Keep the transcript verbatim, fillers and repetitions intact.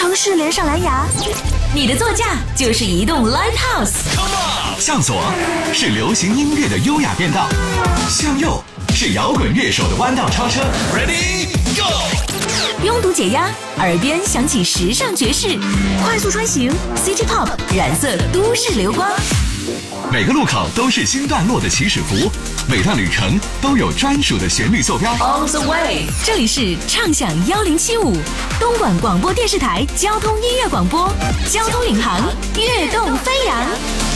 城市连上蓝牙，你的座驾就是移动 Live House。 向左是流行音乐的优雅变道，向右是摇滚乐手的弯道超车。Ready Go！ 拥堵解压，耳边响起时尚爵士，快速穿行 City Pop 染色都市流光。 每个路口都是新段落的起始符，每段旅程都有专属的旋律坐标。 On the way， 这里是畅享一零七五东莞广播电视台交通音乐广播，交通领航，跃动飞扬。